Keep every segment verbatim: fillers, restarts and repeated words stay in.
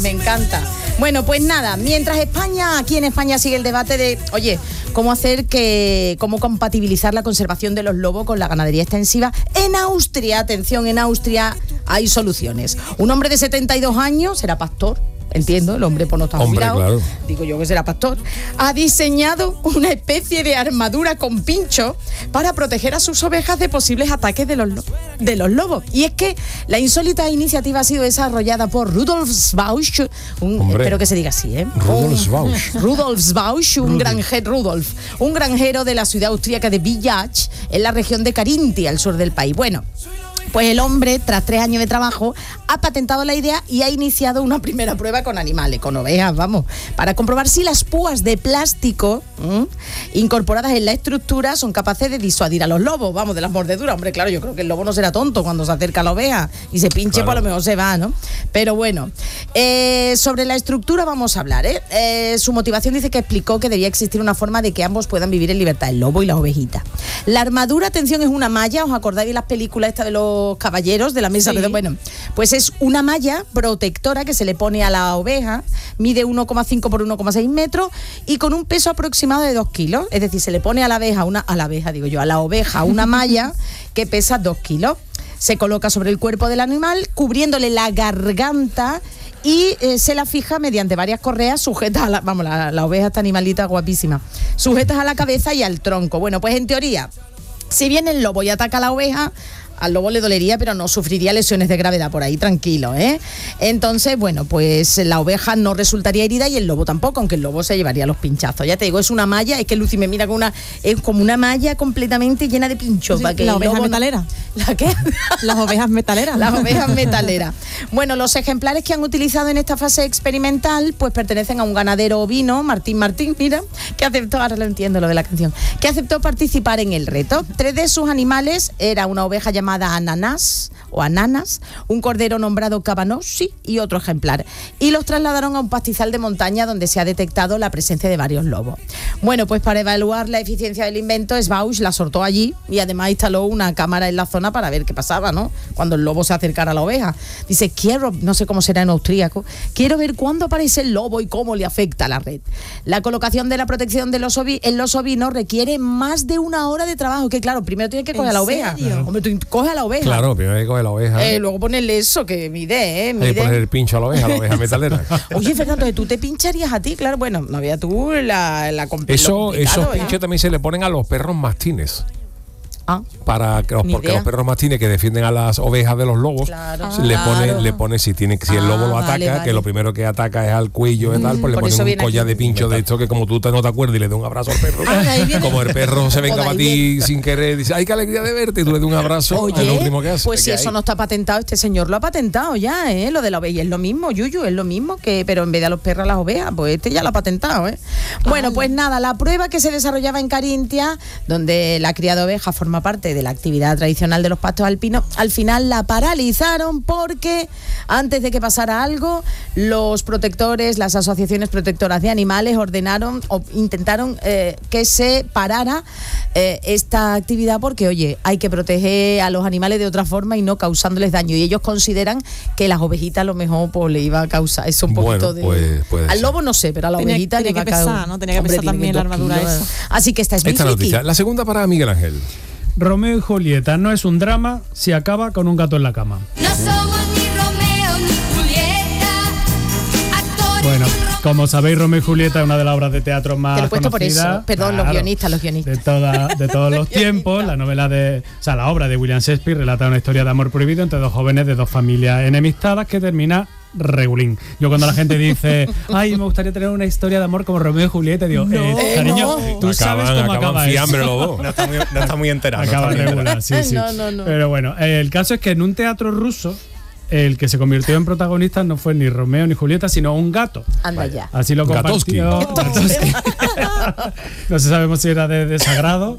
Me encanta. Bueno, pues nada, mientras España, aquí en España sigue el debate de, oye, cómo hacer que, cómo compatibilizar la conservación de los lobos con la ganadería extensiva. En Austria, atención, en Austria hay soluciones. Un hombre de setenta y dos años, será pastor, entiendo, el hombre pues no está jubilado, claro. Digo yo que será pastor, ha diseñado una especie de armadura con pincho para proteger a sus ovejas de posibles ataques de los, de los lobos. Y es que la insólita iniciativa ha sido desarrollada por Rudolf Schwausch, un, espero que se diga así, ¿eh? Rudolf Schwausch. Rudolf Schwausch, un granjero, Rudolf, un granjero de la ciudad austríaca de Villach, en la región de Carintia, al sur del país. Bueno, pues el hombre, tras tres años de trabajo, ha patentado la idea y ha iniciado una primera prueba con animales, con ovejas, vamos, para comprobar si las púas de plástico ¿m? incorporadas en la estructura son capaces de disuadir a los lobos, vamos, de las mordeduras. Hombre, claro, yo creo que el lobo no será tonto cuando se acerca a la oveja y se pinche, claro. Pues a lo mejor se va, ¿no? Pero bueno, eh, sobre la estructura vamos a hablar, ¿eh? Eh, Su motivación dice que explicó que debía existir una forma de que ambos puedan vivir en libertad, el lobo y la ovejita. La armadura, atención, es una malla, ¿os acordáis de las películas estas de los caballeros de la mesa? Sí. Bueno, pues es una malla protectora que se le pone a la oveja, mide uno coma cinco por uno coma seis metros y con un peso aproximado de dos kilos, es decir, se le pone a la abeja, una, a la abeja digo yo, a la oveja una malla que pesa dos kilos, se coloca sobre el cuerpo del animal, cubriéndole la garganta y eh, se la fija mediante varias correas sujetas a la, vamos, la, la oveja, esta animalita guapísima, sujetas a la cabeza y al tronco. Bueno, pues en teoría, si viene el lobo y ataca a la oveja, al lobo le dolería, pero no sufriría lesiones de gravedad, por ahí tranquilo, ¿eh? Entonces, bueno, pues la oveja no resultaría herida y el lobo tampoco, aunque el lobo se llevaría los pinchazos. Ya te digo, es una malla, es que Lucy me mira con una, es como una malla completamente llena de pinchos. Sí, para que ¿la oveja no, metalera? ¿La qué? Las ovejas metaleras. Las ovejas metaleras. Bueno, los ejemplares que han utilizado en esta fase experimental, pues pertenecen a un ganadero ovino, Martín Martín, mira, que aceptó, ahora lo entiendo lo de la canción, que aceptó participar en el reto. Tres de sus animales era una oveja llamada Ananas o Ananas, un cordero nombrado Cabanossi y otro ejemplar. Y los trasladaron a un pastizal de montaña donde se ha detectado la presencia de varios lobos. Bueno, pues para evaluar la eficiencia del invento, Schwausch la soltó allí y además instaló una cámara en la zona para ver qué pasaba, ¿no? Cuando el lobo se acercara a la oveja. Dice, quiero, no sé cómo será en austríaco, quiero ver cuándo aparece el lobo y cómo le afecta a la red. La colocación de la protección de los ovi- en los ovinos requiere más de una hora de trabajo, que claro, primero tienes que coger a la oveja. Claro. Hombre, tú coges a la oveja. Claro, primero hay que coger la oveja. Eh, luego ponerle eso, que mide, ¿eh? Mide. Hay que poner el pincho a la oveja, a la oveja metalera. Oye, Fernando, ¿tú te pincharías a ti? Claro, bueno, no había tú la, la compl- Eso, esos ¿eh? pinchos también se le ponen a los perros mastines. Ah, para que los, porque idea. los perros mastines que defienden a las ovejas de los lobos, claro. le Claro. pone, le pone si tiene, si el lobo Ah, lo ataca, vale, vale. que lo primero que ataca es al cuello y tal, pues le por pone eso un viene collar aquí. de pincho de esto que como tú te, no te acuerdas y le das un abrazo al perro. Ah, ahí viene. Como el perro se venga Por para ahí ti viene. sin querer, dice, ay, qué alegría de verte, y tú le das un abrazo, Oye, es lo último que hace. pues si Que eso hay. no está patentado, este señor lo ha patentado ya, ¿eh? Lo de la oveja, y es lo mismo, Yuyu, es lo mismo, que pero en vez de a los perros a las ovejas, pues este ya lo ha patentado, ¿eh? Bueno, Ay. pues nada, la prueba que se desarrollaba en Carintia, donde la cría de ovejas forma parte de la actividad tradicional de los pastos alpinos, al final la paralizaron porque antes de que pasara algo, los protectores, las asociaciones protectoras de animales ordenaron o intentaron eh, que se parara eh, esta actividad porque, oye, hay que proteger a los animales de otra forma y no causándoles daño. Y ellos consideran que las ovejitas a lo mejor pues, le iba a causar eso un poquito Bueno, de... pues, puede al ser. lobo no sé, pero a la Tenía- ovejita tenía le va que a causar... pesar, ¿no? Tenía que pesar tiene también la dos armadura kilos, esa. ¿eh? Así que esta es mi Esta friki. noticia. La segunda para Miguel Ángel. Romeo y Julieta no es un drama si acaba con un gato en la cama. No somos ni Romeo ni Julieta, actores Bueno, sin rom- como sabéis, Romeo y Julieta es una de las obras de teatro más Te lo he puesto por eso. conocidas. Perdón, los guionistas, los guionistas. De, toda- de todos los tiempos, la novela de, o sea, la obra de William Shakespeare relata una historia de amor prohibido entre dos jóvenes de dos familias enemistadas que termina regulín. Yo cuando la gente dice, ay, me gustaría tener una historia de amor como Romeo y Julieta, digo, No, eh, cariño, no. tú sabes cómo acaban acaba eso. fiambre los dos. No está muy, no está muy enterado. no Acaba está muy enterado. regular, sí, sí. No, no, no. Pero bueno, el caso es que en un teatro ruso, el que se convirtió en protagonista no fue ni Romeo ni Julieta, sino un gato. Anda ya. Así lo Gatowski. compartió. Gatowski. No se sabemos si era de, de Sagrado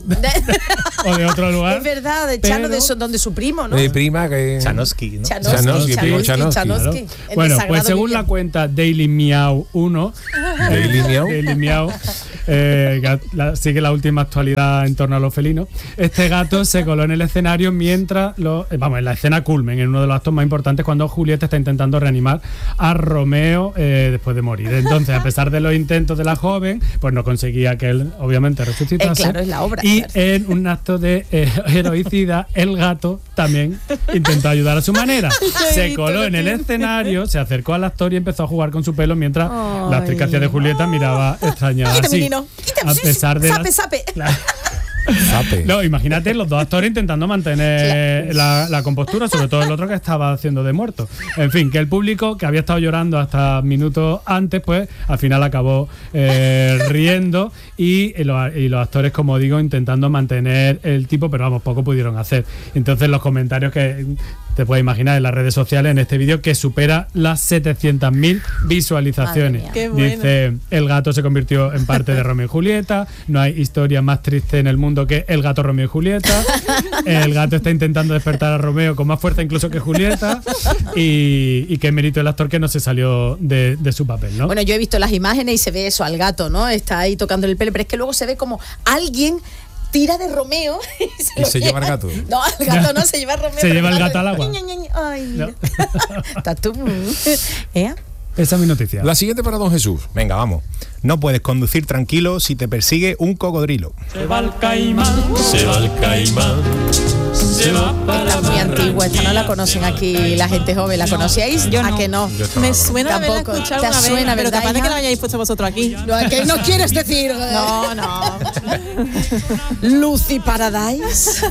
o de otro lugar. Es verdad, de Chano, pero- de so- donde su primo, ¿no? Mi prima que... Chanosky, ¿no? Chanosky, Chanosky, primo Chanosky, Chanosky, Chanosky. Claro. El Bueno, desagrado pues según vivía. la cuenta Daily Meow uno, Daily Meow. Daily Meow, eh, gat- la- sigue la última actualidad en torno a los felinos. Este gato se coló en el escenario mientras, lo, eh, vamos, en la escena culmen, en uno de los actos más importantes, cuando Julieta está intentando reanimar a Romeo eh, después de morir. Entonces, a pesar de los intentos de la joven, pues no conseguía que él, obviamente, resucitase. Eh, claro, es la obra, Y claro. en un acto de eh, heroicidad, el gato también intentó ayudar a su manera. he Se visto, coló lo en el tengo. escenario, se acercó al actor y empezó a jugar con su pelo mientras Ay. la actriz que hacía de Julieta miraba extrañada. Quita, así. menino, quita, A pesar de sape, las- sape. Claro. Zape. No, imagínate los dos actores intentando mantener la, la compostura, sobre todo el otro que estaba haciendo de muerto. En fin, que el público que había estado llorando hasta minutos antes, pues al final acabó eh, riendo y, y, los, y los actores, como digo, intentando mantener el tipo, pero vamos, poco pudieron hacer. Entonces los comentarios que te puedes imaginar en las redes sociales en este vídeo, que supera las setecientas mil visualizaciones. Madre mía. Qué bueno. Dice, el gato se convirtió en parte de Romeo y Julieta, no hay historia más triste en el mundo que el gato Romeo y Julieta, el gato está intentando despertar a Romeo con más fuerza incluso que Julieta, y, y qué mérito el actor que no se salió de, de su papel, ¿no? Bueno, yo he visto las imágenes y se ve eso, al gato, ¿no? Está ahí tocando el pelo, pero es que luego se ve como alguien tira de Romeo y se, Y lo se lleva al gato. No, al gato no, se lleva a Romeo. Se pero lleva el gato al agua. Ña, Ña, Ña. Ay, No. mira. Estás tú. ¿Eh? Esa es mi noticia. La siguiente para don Jesús. Venga, vamos. No puedes conducir tranquilo si te persigue un cocodrilo. Se va el caimán, Se va el caimán, se va para Esta es muy antigua, esta no la conocen aquí la gente joven. ¿La conocíais? Yo ¿A no. que no? Yo estaba Me con- suena de haberla Tampoco. escuchado Te una vez, suena, pero ¿verdad, capaz de que hija? la hayáis puesto vosotros aquí. No, ¿a que no quieres decir? No, no. Lucy Paradise.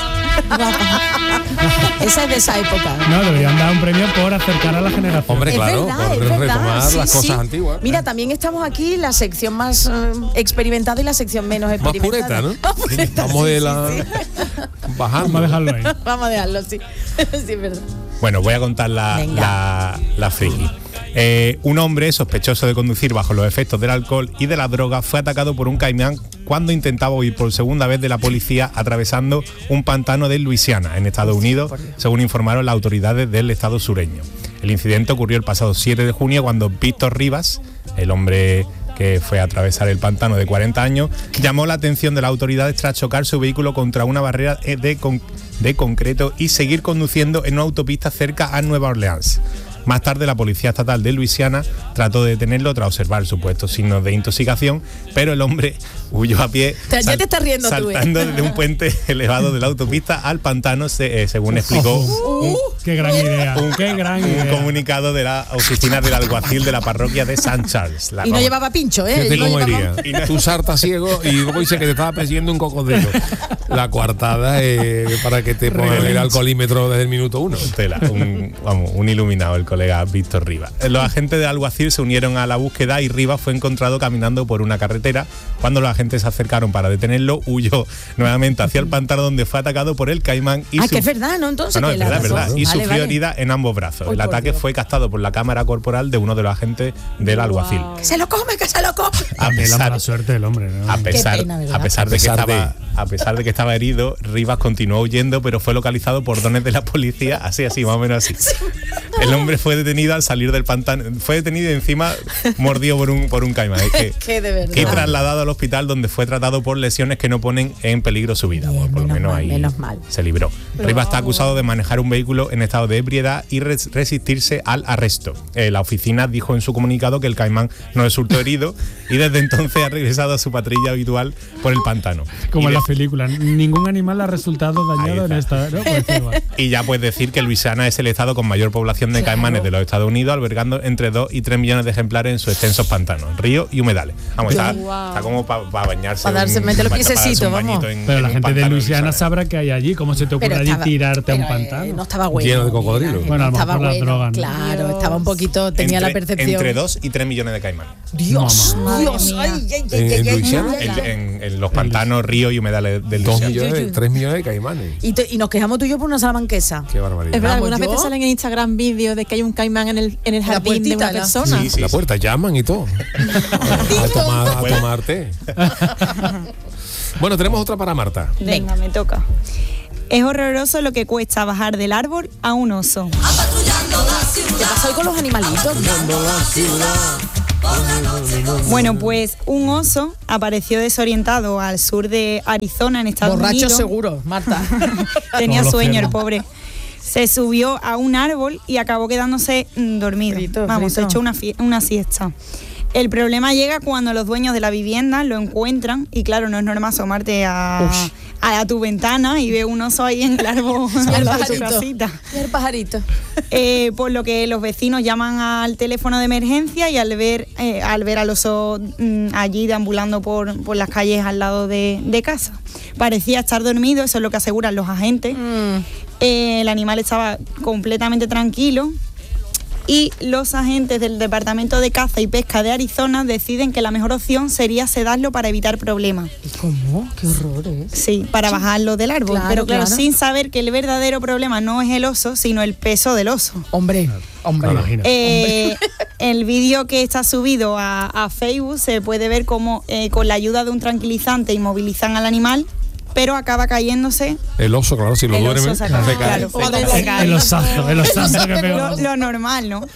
Esa es de esa época. No, deberían dar un premio por acercar a la generación. Hombre, Es claro, verdad, por es verdad. retomar Sí, las sí. cosas antiguas. Mira, también estamos aquí la sección más eh, experimentada y la sección menos Más experimentada. pureta, ¿no? Más pureta, Vamos sí, de sí, la. sí. Bajando. Vamos a dejarlo ahí. Vamos a dejarlo, sí. Sí, es verdad. Bueno, voy a contar la, Venga. la, la friki. Eh, un hombre sospechoso de conducir bajo los efectos del alcohol y de la droga fue atacado por un caimán cuando intentaba huir por segunda vez de la policía atravesando un pantano de Luisiana, en Estados Unidos, según informaron las autoridades del estado sureño. El incidente ocurrió el pasado siete de junio cuando Víctor Rivas, el hombre que fue a atravesar el pantano de cuarenta años, llamó la atención de las autoridades tras chocar su vehículo contra una barrera de, con- de concreto y seguir conduciendo en una autopista cerca a Nueva Orleans. Más tarde, la Policía Estatal de Luisiana trató de detenerlo tras observar supuestos signos de intoxicación, pero el hombre huyó a pie, Te- ya te estás riendo tú, ¿eh? saltando desde un puente elevado de la autopista al pantano, se- eh, según explicó un, Qué gran idea. un- Qué gran un idea. comunicado de la oficina del alguacil de la parroquia de Saint Charles. La Y no Roma. llevaba pincho, ¿eh? Fíjate No cómo llevaba- iría. Tú sartas ciego y luego dice que te estaba persiguiendo un cocodrilo. La coartada es para que te pongan el alcoholímetro desde el minuto uno. Tela, un, vamos, un iluminado el colega Víctor Rivas. Los agentes de alguacil se unieron a la búsqueda y Rivas fue encontrado caminando por una carretera. Cuando los agentes se acercaron para detenerlo, huyó nuevamente hacia el pantano donde fue atacado por el caimán y Ah, su- que es verdad, ¿no? Entonces, No, no, que es la verdad, es razón. verdad. Y Vale, sufrió vale. herida en ambos brazos. Uy, El por ataque Dios. fue captado por la cámara corporal de uno de los agentes del alguacil. Que se lo come, que se lo come. A Es la pesar, mala suerte del hombre, ¿no? a pesar, pena, ¿verdad? a pesar de A que pesar estaba, a pesar de que estaba herido, Rivas continuó huyendo, pero fue localizado por dones de la policía, así, así, más o menos así. El hombre fue detenido al salir del pantano, fue detenido y encima mordido por un por un caimán. Es que, Que de verdad. que trasladado al hospital donde fue tratado por lesiones que no ponen en peligro su vida. Bien, Bueno, por lo menos menos mal, ahí menos mal. se libró. Rivas está acusado de manejar un vehículo en estado de ebriedad y res- resistirse al arresto. Eh, la oficina dijo en su comunicado que el caimán no resultó herido y desde entonces ha regresado a su patrulla habitual por el pantano. Como Y en de- las películas. Ningún animal ha resultado dañado en Ahí esta. está. ¿no? Por decirlo así. Y ya puedes decir que Luisiana es el estado con mayor población de caimanes de los Estados Unidos, albergando entre dos y tres millones de ejemplares en sus extensos pantanos, ríos y humedales. Vamos, está, Wow. está como para bañarse. Pa' darse- un- meter los pa- para darse piececitos, un bañito vamos. en- Pero en la un gente de pantano Luisiana sabrá que hay allí. ¿Cómo se te ocurre Pero allí estaba- tirarte a un pero, eh, pantano? no estaba bueno. Lleno de cocodrilos. Bueno, a lo estaba mejor las bueno, drogas, ¿no? claro, estaba un poquito, tenía la entre, percepción. Entre dos y tres millones de caimanes. Dios, Madre Dios, mía. ay, ay, ay, ¿En- ay, en ay, Luisiana? ay, En, ay. en- en los pantanos, ríos y humedales de Dos Luisiana. millones, tres millones de caimanes. Y, te- y nos quejamos tú y yo por una salamanquesa. Qué barbaridad. Es verdad, Vamos, algunas yo- veces salen en Instagram vídeos de que hay un caimán en el, en el La jardín de puertita, una ¿no? persona. Sí, sí. La puerta llaman y todo. a, tomar, a tomarte. Bueno, tenemos otra para Marta. Venga, me toca. Es horroroso lo que cuesta bajar del árbol a un oso. ¿Qué pasa hoy con los animalitos? Bueno, pues un oso apareció desorientado al sur de Arizona, en Estados Borracho Unidos. seguro, Marta. Tenía Todos los sueño el cielos. pobre. Se subió a un árbol y acabó quedándose mm, dormido. Frito, Vamos, se frito. echó una, fie- una siesta. El problema llega cuando los dueños de la vivienda lo encuentran y claro, no es normal asomarte a, a, a tu ventana y ve un oso ahí en el árbol Y el al lado de tu pajarito. casita. Y el pajarito. Eh, por lo que los vecinos llaman al teléfono de emergencia y al ver eh, al ver al oso mm, allí deambulando por, por las calles al lado de, de casa. Parecía estar dormido, eso es lo que aseguran los agentes. Mm. Eh, el animal estaba completamente tranquilo y los agentes del Departamento de Caza y Pesca de Arizona deciden que la mejor opción sería sedarlo para evitar problemas. ¿Y cómo? Qué horror, ¿eh? Sí, para bajarlo del árbol. Claro, Pero claro, claro. sin saber que el verdadero problema no es el oso, sino el peso del oso. Hombre, hombre. Imagina. Eh, el vídeo que está subido a, a Facebook se puede ver cómo eh, con la ayuda de un tranquilizante inmovilizan al animal, pero acaba cayéndose. El oso, claro, si lo El oso duermen, se se acaba- cae. claro, Cuando se se cae. El osazo, el osazo que pegó. Lo, lo normal, ¿no?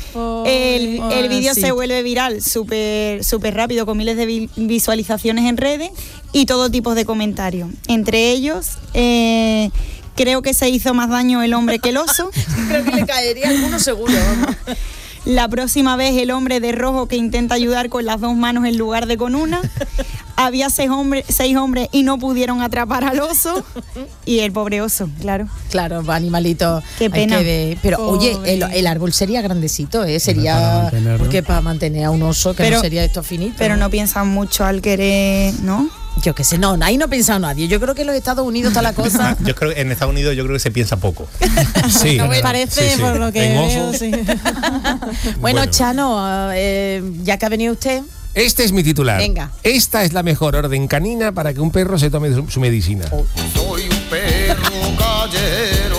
El, el vídeo sí. se vuelve viral súper súper rápido, con miles de vi- visualizaciones en redes y todo tipo de comentarios. Entre ellos, eh, creo que se hizo más daño el hombre que el oso. Creo que le caería alguno seguro. vamos. La próxima vez el hombre de rojo que intenta ayudar con las dos manos en lugar de con una. Había seis, hombre, seis hombres y no pudieron atrapar al oso. Y el pobre oso, claro. Claro, animalito. Qué hay pena. que ver. Pero oye, Pobre. el, el árbol sería grandecito, ¿eh? para Sería. mantenerlo. Porque para mantener a un oso, que Pero- no sería esto finito. Pero no piensan mucho al querer, ¿no? Yo qué sé, no, ahí no ha pensado nadie. Yo creo que en los Estados Unidos está la cosa. Yo creo que en Estados Unidos yo creo que se piensa poco. Sí, No, bueno, Parece, sí, sí. por lo que En veo, oso. sí. Bueno, Bueno. Chano, eh, ya que ha venido usted. Este es mi titular. Venga. Esta es la mejor orden canina para que un perro se tome su, su medicina. Soy un perro callejero.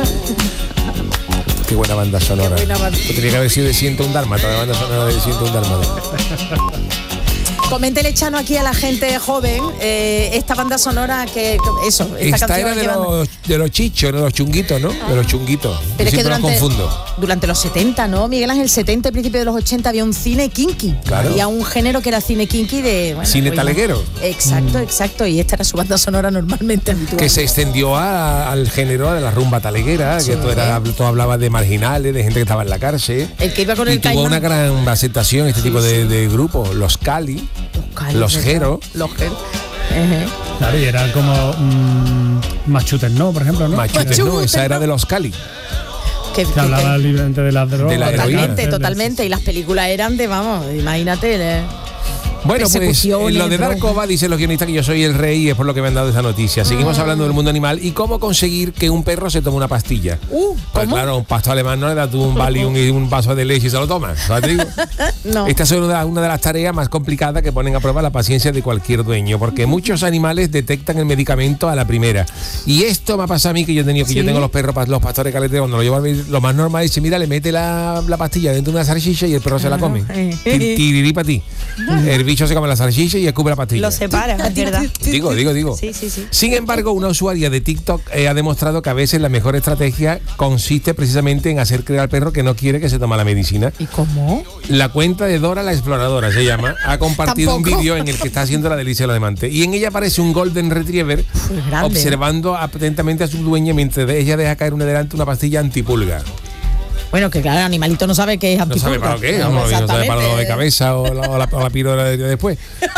Qué buena banda sonora. Qué buena banda. Esto tenía que haber sido de ciento un dálmata, la banda sonora de ciento un dálmata. Coméntele, Chano, aquí a la gente joven eh, esta banda sonora que. Eso, esta, Esta canción era de llevando- los, de los chichos, de los chunguitos, ¿no? De los chunguitos. Yo Pero es que siempre los durante, confundo. durante los setenta, ¿no? Miguel Ángel, setenta, principio de los ochenta, había un cine kinky. Claro. Había un género que era cine kinky de... bueno, Cine pues, taleguero. Exacto, exacto. Y esta era su banda sonora normalmente habitual. Que se extendió a- al género de la rumba taleguera, que todo, era, todo hablaba de marginales, de gente que estaba en la cárcel. El que iba con y el tuvo caimán. una gran aceptación este tipo de, de grupos, los Cali, Cali, los ¿verdad? Jero. Los Jero. Ejé. Claro, y eran como mm, Machutes, ¿no? Por ejemplo, ¿no? Machutes, no, esa era de los Cali. Que, Se que- hablaba que- libremente de las drogas. De la heroína. totalmente, totalmente. Y las películas eran de, vamos, imagínate. eh, Bueno, pues Persecuciones, en lo de drogas. Darkova dicen los guionistas que yo soy el rey y es por lo que me han dado esa noticia. Seguimos Ah. hablando del mundo animal y cómo conseguir que un perro se tome una pastilla. Uh, Pues ¿cómo? claro, a un pastor alemán no le das tú un Valium y un vaso de leche y se lo toma. ¿sabes? Te digo? No. Esta es una, una de las tareas más complicadas que ponen a prueba la paciencia de cualquier dueño, porque muchos animales detectan el medicamento a la primera. Y esto me ha pasado a mí, que yo he tenido que yo tengo los perros, pa- los pastores caleteros, cuando lo llevo al médico, lo más normal es, mira, le mete la, la pastilla dentro de una salchicha y el perro se la come. Ti- Tirirí para ti. El bicho se come la salchicha y escupe la pastilla. Lo separa, es verdad. Digo, digo, digo. Sí, sí, sí. Sin embargo, una usuaria de TikTok eh, ha demostrado que a veces la mejor estrategia consiste precisamente en hacer creer al perro que no quiere que se tome la medicina. ¿Y cómo? La cuenta de Dora la Exploradora se llama, ha compartido un Tampoco. vídeo en el que está haciendo la delicia de los demantes. Y en ella aparece un Golden Retriever Pues grande. observando atentamente a su dueña mientras ella deja caer una delante una pastilla antipulga. Bueno, que claro, el animalito no sabe qué es No antipulga. sabe para lo que es, vamos, no sabe para lo de cabeza o la, o la, o la píldora de de después.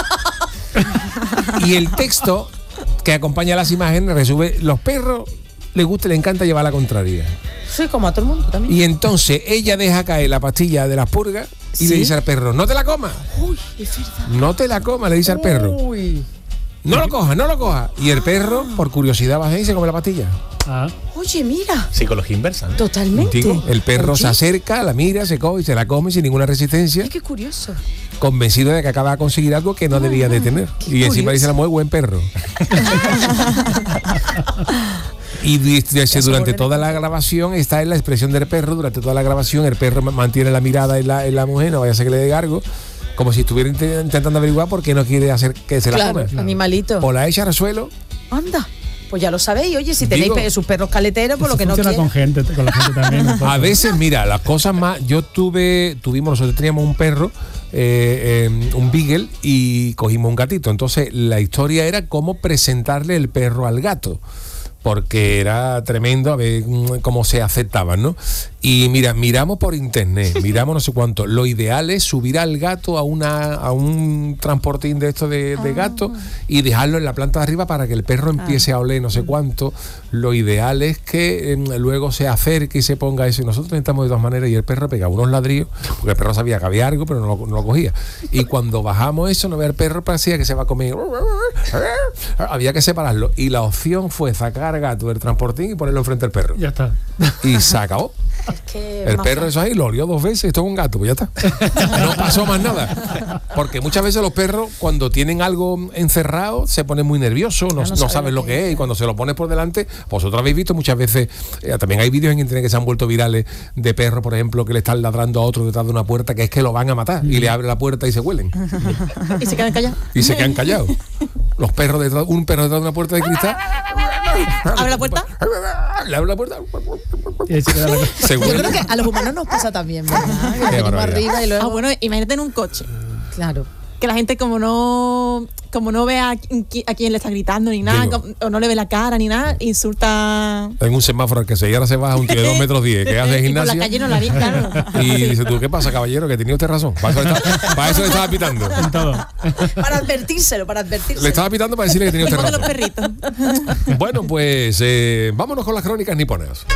Y el texto que acompaña las imágenes resume: los perros les gusta y les encanta llevar la contraria. Sí, como a todo el mundo también. Y entonces ella deja caer la pastilla de las purgas y ¿Sí? le dice al perro: no te la comas, Uy, es verdad. no te la comas, le dice al perro. Uy. No lo cojas, no lo cojas. Y el perro, por curiosidad, baja y se come la pastilla. Ah, Oye, mira. Psicología inversa, ¿no? Totalmente. Digo, el perro Oye, se acerca, la mira, se coge y se la come sin ninguna resistencia, ay, qué curioso. convencido de que acaba de conseguir algo que no debía de tener. Y encima curioso. dice la mujer: buen perro. Y desde- durante toda la grabación está en la expresión del perro. Durante toda la grabación el perro ma- mantiene la mirada en la, en la mujer, no vaya a ser que le dé gargo, como si estuviera int- intentando averiguar por qué no quiere hacer que se la Claro, coma. animalito. O la echa al suelo Anda. Pues ya lo sabéis, oye, si tenéis Digo, pe- sus perros caleteros, por lo que no funciona quieran. con gente, con la gente también. un poco. A veces, mira, las cosas más. Yo tuve, tuvimos, nosotros teníamos un perro, eh, eh, un beagle, y cogimos un gatito. Entonces, la historia era cómo presentarle el perro al gato. Porque era tremendo a ver mm, cómo se aceptaban, ¿no? Y mira, miramos por internet, miramos no sé cuánto. Lo ideal es subir al gato a una a un transportín de esto de, de gato y dejarlo en la planta de arriba para que el perro empiece a oler no sé cuánto. Lo ideal es que eh, luego se acerque y se ponga eso. Y nosotros intentamos de todas maneras y el perro pegaba unos ladrillos, porque el perro sabía que había algo, pero no lo, no lo cogía. Y cuando bajamos eso, no ve el perro, parecía que se va a comer. Había que separarlo. Y la opción fue sacar gato del transportín y ponerlo enfrente al perro. Ya está. Y se acabó. Es que El más perro eso ahí lo olió dos veces, esto es un gato, pues ya está. No pasó más nada. Porque muchas veces los perros, cuando tienen algo encerrado, se ponen muy nerviosos, no, no no saben saben lo lo que que es, y cuando se lo pones por delante, vosotros habéis visto muchas veces, eh, también hay vídeos en internet que se han vuelto virales de perros, por ejemplo, que le están ladrando a otro detrás de una puerta, que es que lo van a matar, y le abre la puerta y se huelen. Y se quedan callados. Y se quedan callados. Los perros detrás, un perro detrás de una puerta de cristal. ¿Abre la puerta? Le abre la puerta. Y ahí se queda la cosa. Yo Seguro. creo que a los humanos nos pasa también, ¿verdad? Que Qué venimos barbaridad. arriba y luego. Ah, bueno, imagínate en un coche. Claro. Que la gente como no como no ve a, qui- a quién le está gritando ni nada, Digo. com- o no le ve la cara ni nada, insulta. En un semáforo al que se y ahora se baja un tío de dos metros diez que hace Y por la gimnasia. calle no la vi, claro. Y dice tú, ¿qué pasa, caballero? Que tenía usted razón. Para eso le estaba, para eso le estaba pitando. En todo. Para advertírselo, para Le advertírselo. estaba pitando para decirle que tenía Y usted ponte los razón. perritos. Bueno, pues eh, vámonos con las crónicas niponas.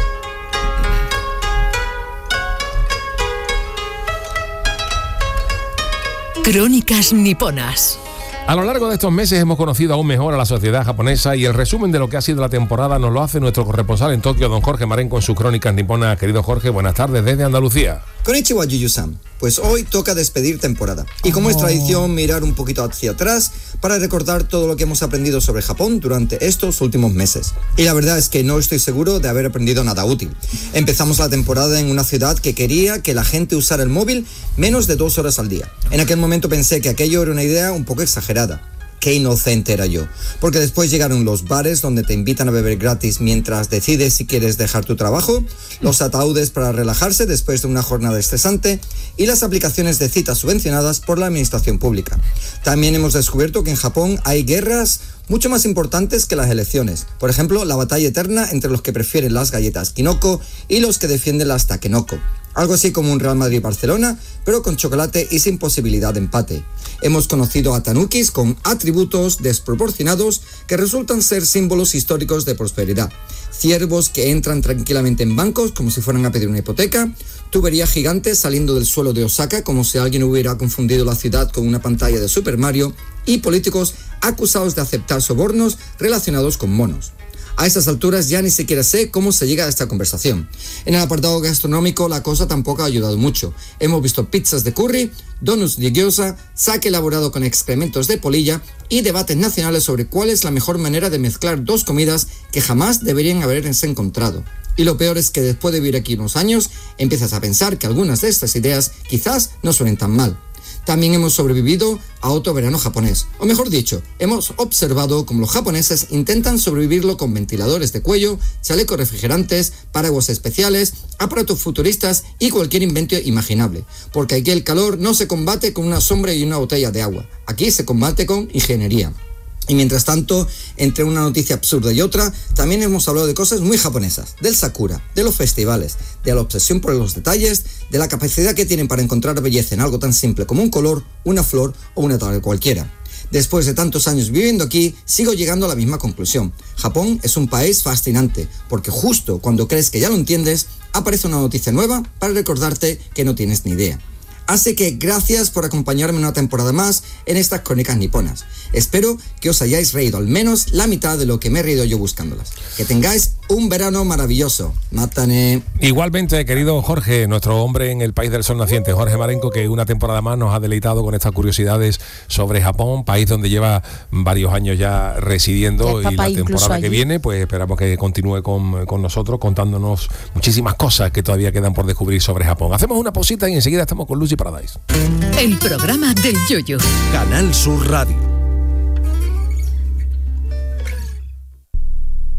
Crónicas niponas. A lo largo de estos meses hemos conocido aún mejor a la sociedad japonesa y el resumen de lo que ha sido la temporada nos lo hace nuestro corresponsal en Tokio, don Jorge Marenco, en sus crónicas niponas. Querido Jorge, buenas tardes desde Andalucía. Konnichiwa, Yuyu-san. Pues hoy toca despedir temporada. Y como es tradición, mirar un poquito hacia atrás para recordar todo lo que hemos aprendido sobre Japón durante estos últimos meses. Y la verdad es que no estoy seguro de haber aprendido nada útil. Empezamos la temporada en una ciudad que quería que la gente usara el móvil menos de dos horas al día. En aquel momento pensé que aquello era una idea un poco exagerada. Qué inocente era yo, porque después llegaron los bares donde te invitan a beber gratis mientras decides si quieres dejar tu trabajo, los ataúdes para relajarse después de una jornada estresante y las aplicaciones de citas subvencionadas por la administración pública. También hemos descubierto que en Japón hay guerras mucho más importantes que las elecciones. Por ejemplo, la batalla eterna entre los que prefieren las galletas Kinoko y los que defienden las Takenoko. Algo así como un Real Madrid-Barcelona, pero con chocolate y sin posibilidad de empate. Hemos conocido a tanukis con atributos desproporcionados que resultan ser símbolos históricos de prosperidad. Ciervos que entran tranquilamente en bancos como si fueran a pedir una hipoteca. Tuberías gigantes saliendo del suelo de Osaka como si alguien hubiera confundido la ciudad con una pantalla de Super Mario. Y políticos acusados de aceptar sobornos relacionados con monos. A estas alturas ya ni siquiera sé cómo se llega a esta conversación. En el apartado gastronómico la cosa tampoco ha ayudado mucho. Hemos visto pizzas de curry, donuts de gyoza, sake elaborado con excrementos de polilla y debates nacionales sobre cuál es la mejor manera de mezclar dos comidas que jamás deberían haberse encontrado. Y lo peor es que después de vivir aquí unos años, empiezas a pensar que algunas de estas ideas quizás no suenen tan mal. También hemos sobrevivido a otro verano japonés. O mejor dicho, hemos observado cómo los japoneses intentan sobrevivirlo con ventiladores de cuello, chalecos refrigerantes, paraguas especiales, aparatos futuristas y cualquier invento imaginable. Porque aquí el calor no se combate con una sombra y una botella de agua. Aquí se combate con ingeniería. Y mientras tanto, entre una noticia absurda y otra, también hemos hablado de cosas muy japonesas, del sakura, de los festivales, de la obsesión por los detalles, de la capacidad que tienen para encontrar belleza en algo tan simple como un color, una flor o una tabla cualquiera. Después de tantos años viviendo aquí, sigo llegando a la misma conclusión. Japón es un país fascinante, porque justo cuando crees que ya lo entiendes, aparece una noticia nueva para recordarte que no tienes ni idea. Así que gracias por acompañarme una temporada más en estas crónicas niponas. Espero que os hayáis reído al menos la mitad de lo que me he reído yo buscándolas. Que tengáis un verano maravilloso. Mátane. Igualmente, querido Jorge, nuestro hombre en el país del sol naciente, Jorge Marenco, que una temporada más nos ha deleitado con estas curiosidades sobre Japón, país donde lleva varios años ya residiendo, Ya y papá la incluso temporada que allí. viene, pues esperamos que continúe con, con nosotros contándonos muchísimas cosas que todavía quedan por descubrir sobre Japón. Hacemos una pausita y enseguida estamos con Lucy Paradise. El programa del Yoyo. Canal Sur Radio.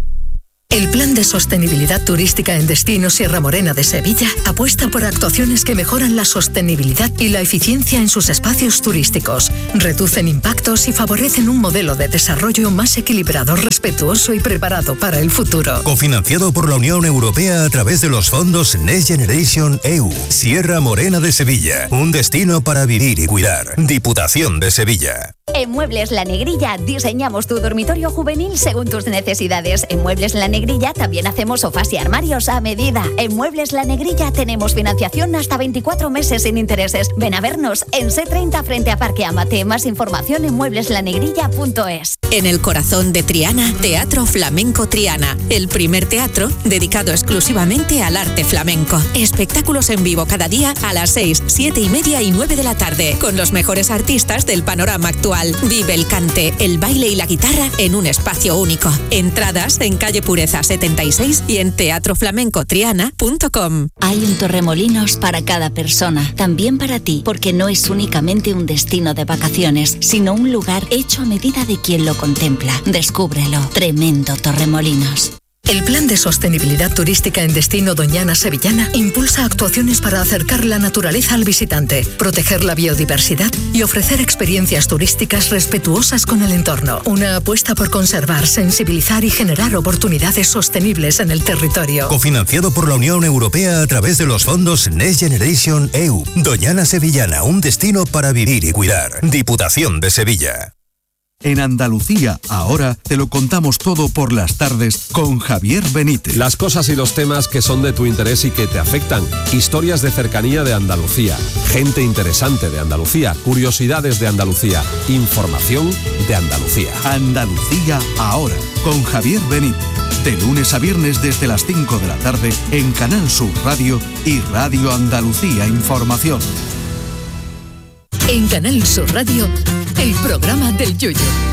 El Plan de Sostenibilidad Turística en Destino Sierra Morena de Sevilla apuesta por actuaciones que mejoran la sostenibilidad y la eficiencia en sus espacios turísticos, reducen impactos y favorecen un modelo de desarrollo más equilibrado, respetuoso y preparado para el futuro. Cofinanciado por la Unión Europea a través de los fondos Next Generation E U. Sierra Morena de Sevilla, un destino para vivir y cuidar. Diputación de Sevilla. En Muebles La Negrilla diseñamos tu dormitorio juvenil según tus necesidades. En Muebles La Negrilla también hacemos sofás y armarios a medida. En Muebles La Negrilla tenemos financiación hasta veinticuatro meses sin intereses. Ven a vernos en C treinta frente a Parque Amate. Más información en muebles la negrilla punto es. En el corazón de Triana, Teatro Flamenco Triana, el primer teatro dedicado exclusivamente al arte flamenco. Espectáculos en vivo cada día a las seis, siete y media y nueve de la tarde, con los mejores artistas del panorama actual. Vive el cante, el baile y la guitarra en un espacio único. Entradas en calle Pureza setenta y seis y en teatro flamenco triana punto com. Hay un Torremolinos para cada persona, también para ti, porque no es únicamente un destino de vacaciones, sino un lugar hecho a medida de quien lo contempla. Descúbrelo. Tremendo Torremolinos. El Plan de Sostenibilidad Turística en Destino Doñana Sevillana impulsa actuaciones para acercar la naturaleza al visitante, proteger la biodiversidad y ofrecer experiencias turísticas respetuosas con el entorno. Una apuesta por conservar, sensibilizar y generar oportunidades sostenibles en el territorio. Cofinanciado por la Unión Europea a través de los fondos Next Generation E U. Doñana Sevillana, un destino para vivir y cuidar. Diputación de Sevilla. En Andalucía, ahora, te lo contamos todo por las tardes con Javier Benítez. Las cosas y los temas que son de tu interés y que te afectan. Historias de cercanía de Andalucía. Gente interesante de Andalucía. Curiosidades de Andalucía. Información de Andalucía. Andalucía, ahora, con Javier Benítez. De lunes a viernes desde las cinco de la tarde en Canal Sur Radio y Radio Andalucía Información. En Canal Sur Radio, el programa del Yoyo.